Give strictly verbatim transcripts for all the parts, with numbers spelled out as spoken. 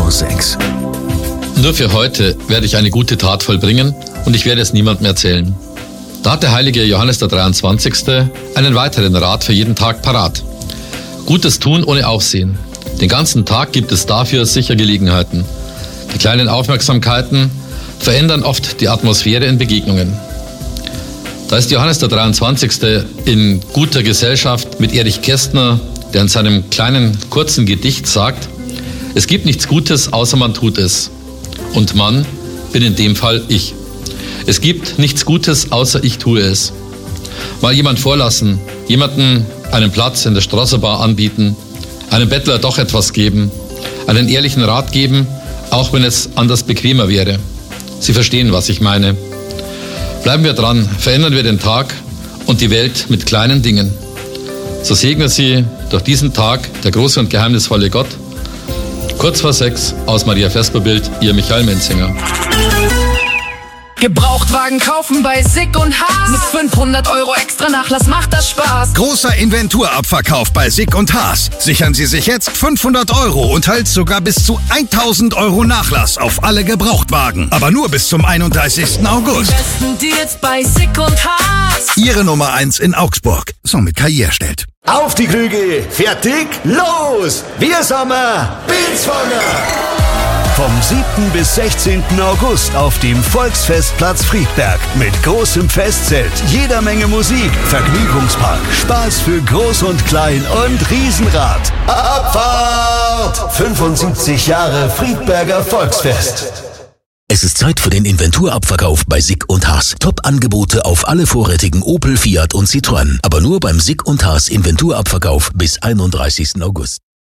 Uhr sechs. Nur für heute werde ich eine gute Tat vollbringen und ich werde es niemandem erzählen. Da hat der heilige Johannes der dreiundzwanzigste einen weiteren Rat für jeden Tag parat. Gutes tun ohne Aufsehen. Den ganzen Tag gibt es dafür sicher Gelegenheiten. Die kleinen Aufmerksamkeiten verändern oft die Atmosphäre in Begegnungen. Da ist Johannes der dreiundzwanzigste in guter Gesellschaft mit Erich Kästner, der in seinem kleinen, kurzen Gedicht sagt, es gibt nichts Gutes, außer man tut es. Und man bin in dem Fall ich. Es gibt nichts Gutes, außer ich tue es. Mal jemand vorlassen, jemanden einen Platz in der Strasserbar anbieten, einem Bettler doch etwas geben, einen ehrlichen Rat geben, auch wenn es anders bequemer wäre. Sie verstehen, was ich meine. Bleiben wir dran, verändern wir den Tag und die Welt mit kleinen Dingen. So segne Sie durch diesen Tag der große und geheimnisvolle Gott. Kurz vor sechs, aus Maria Vesperbild, Ihr Michael Menzinger. Gebrauchtwagen kaufen bei Sick und Haas. Mit fünfhundert Euro extra Nachlass macht das Spaß. Großer Inventurabverkauf bei Sick und Haas. Sichern Sie sich jetzt fünfhundert Euro und halt sogar bis zu tausend Euro Nachlass auf alle Gebrauchtwagen. Aber nur bis zum einunddreißigsten August. Die besten Deals bei Sick und Haas. Ihre Nummer eins in Augsburg. Somit K I erstellt. Auf die Krüge, fertig, los! Wir sind Bildswanger! Vom siebten bis sechzehnten August auf dem Volksfestplatz Friedberg mit großem Festzelt, jeder Menge Musik, Vergnügungspark, Spaß für Groß und Klein und Riesenrad. Abfahrt! fünfundsiebzig Jahre Friedberger Volksfest. Es ist Zeit für den Inventurabverkauf bei Sick und Haas. Top-Angebote auf alle vorrätigen Opel, Fiat und Citroën. Aber nur beim Sick und Haas Inventurabverkauf bis einunddreißigsten August.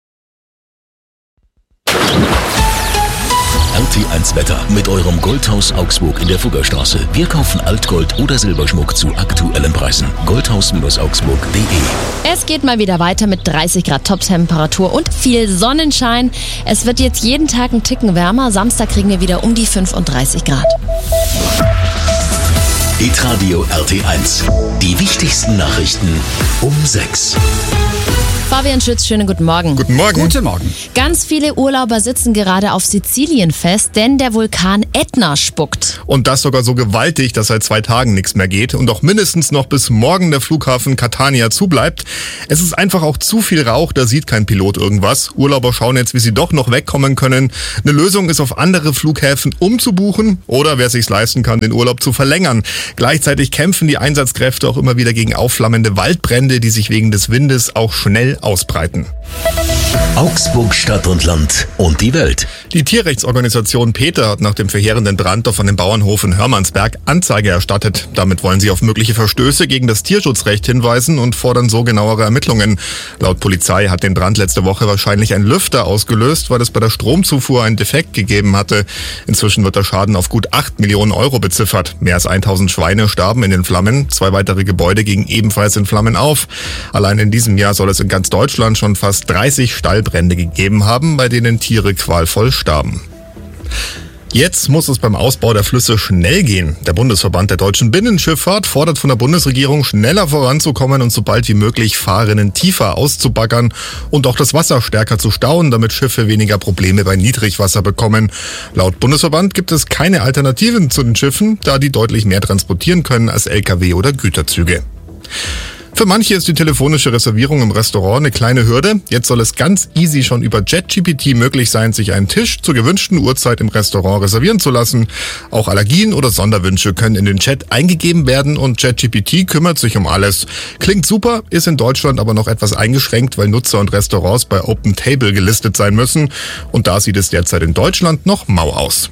R T eins Wetter mit eurem Goldhaus Augsburg in der Fuggerstraße. Wir kaufen Altgold oder Silberschmuck zu aktuellen Preisen. goldhaus Augsburg punkt de. Es geht mal wieder weiter mit dreißig Grad Top-Temperatur und viel Sonnenschein. Es wird jetzt jeden Tag ein Ticken wärmer. Samstag kriegen wir wieder um die fünfunddreißig Grad. Hitradio R T eins. Die wichtigsten Nachrichten um sechs. Fabian Schütz, schönen guten Morgen. Guten Morgen. Guten Morgen. Ganz viele Urlauber sitzen gerade auf Sizilien fest, denn der Vulkan Ätna spuckt. Und das sogar so gewaltig, dass seit zwei Tagen nichts mehr geht und auch mindestens noch bis morgen der Flughafen Catania zubleibt. Es ist einfach auch zu viel Rauch, da sieht kein Pilot irgendwas. Urlauber schauen jetzt, wie sie doch noch wegkommen können. Eine Lösung ist, auf andere Flughäfen umzubuchen oder, wer sich's leisten kann, den Urlaub zu verlängern. Gleichzeitig kämpfen die Einsatzkräfte auch immer wieder gegen aufflammende Waldbrände, die sich wegen des Windes auch schnell ausbreiten. Augsburg, Stadt und Land und die Welt. Die Tierrechtsorganisation PETA hat nach dem verheerenden Brand auf einem Bauernhof in Hörmannsberg Anzeige erstattet. Damit wollen sie auf mögliche Verstöße gegen das Tierschutzrecht hinweisen und fordern so genauere Ermittlungen. Laut Polizei hat den Brand letzte Woche wahrscheinlich ein Lüfter ausgelöst, weil es bei der Stromzufuhr einen Defekt gegeben hatte. Inzwischen wird der Schaden auf gut acht Millionen Euro beziffert. Mehr als tausend Schweine starben in den Flammen. Zwei weitere Gebäude gingen ebenfalls in Flammen auf. Allein in diesem Jahr soll es in ganz Deutschland schon fast dreißig Stallbrände gegeben haben, bei denen Tiere qualvoll starben. Jetzt muss es beim Ausbau der Flüsse schnell gehen. Der Bundesverband der deutschen Binnenschifffahrt fordert von der Bundesregierung, schneller voranzukommen und so bald wie möglich Fahrrinnen tiefer auszubaggern und auch das Wasser stärker zu stauen, damit Schiffe weniger Probleme bei Niedrigwasser bekommen. Laut Bundesverband gibt es keine Alternativen zu den Schiffen, da die deutlich mehr transportieren können als L K W oder Güterzüge. Für manche ist die telefonische Reservierung im Restaurant eine kleine Hürde. Jetzt soll es ganz easy schon über ChatGPT möglich sein, sich einen Tisch zur gewünschten Uhrzeit im Restaurant reservieren zu lassen. Auch Allergien oder Sonderwünsche können in den Chat eingegeben werden und ChatGPT kümmert sich um alles. Klingt super, ist in Deutschland aber noch etwas eingeschränkt, weil Nutzer und Restaurants bei OpenTable gelistet sein müssen. Und da sieht es derzeit in Deutschland noch mau aus.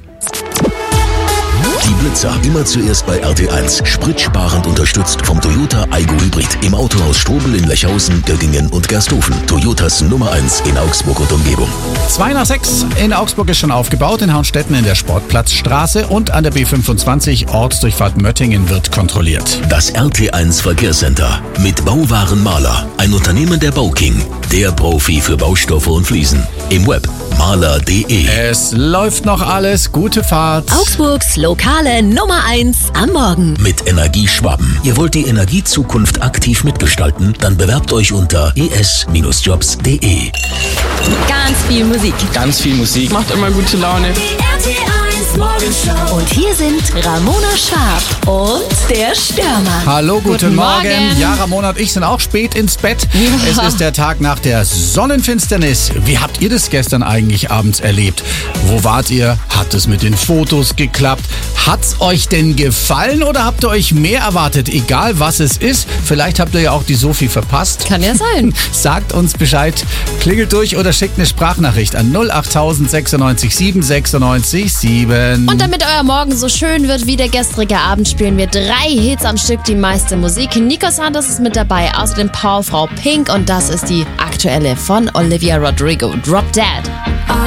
Die Blitzer, immer zuerst bei R T eins. Spritsparend unterstützt vom Toyota Aygo Hybrid. Im Autohaus Strobel in Lechhausen, Göggingen und Gersthofen. Toyotas Nummer eins in Augsburg und Umgebung. zwei nach sechs in Augsburg ist schon aufgebaut, in Haunstetten in der Sportplatzstraße und an der B fünfundzwanzig Ortsdurchfahrt Möttingen wird kontrolliert. Das R T eins Verkehrscenter mit Bauwarenmaler. Ein Unternehmen der Bauking. Der Profi für Baustoffe und Fliesen. Im Web maler punkt de. Es läuft noch alles. Gute Fahrt. Augsburgs lokale Nummer eins am Morgen. Mit Energieschwaben. Ihr wollt die Energiezukunft aktiv mitgestalten? Dann bewerbt euch unter e s Bindestrich jobs punkt de. Ganz viel Musik. Ganz viel Musik. Macht immer gute Laune. R T eins Morgenshow. Und hier sind Ramona Schwarb und der Stürmer. Hallo, guten, Guten Morgen. Morgen. Ja, Ramona und ich sind auch spät ins Bett. Ja. Es ist der Tag nach der Sonnenfinsternis. Wie habt ihr das gestern eigentlich abends erlebt? Wo wart ihr? Hat es mit den Fotos geklappt? Hat's euch denn gefallen oder habt ihr euch mehr erwartet? Egal was es ist. Vielleicht habt ihr ja auch die Sophie verpasst. Kann ja sein. Sagt uns Bescheid. Klingelt durch oder schickt eine Sprachnachricht an null acht tausend sechsundneunzig sieben sechsundneunzig sieben. Und damit euer Morgen so schön wird wie der gestrige Abend, spielen wir drei Hits am Stück, die meiste Musik. Nico Santos ist mit dabei, außerdem Powerfrau Pink und das ist die aktuelle von Olivia Rodrigo, Drop Dead.